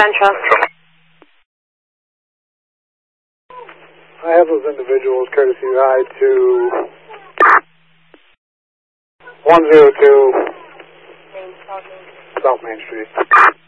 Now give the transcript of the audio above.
Central. I have those individuals courtesy ride to 102 South Main Street.